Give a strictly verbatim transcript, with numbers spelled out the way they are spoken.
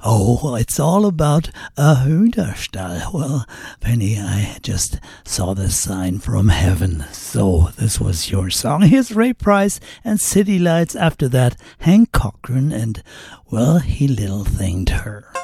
Oh, it's all about a Hühnerstall. Well, Penny, I just saw this sign from heaven. So this was your song. Here's Ray Price and City Lights. After that, Hank Cochran and, well, he little thinged her.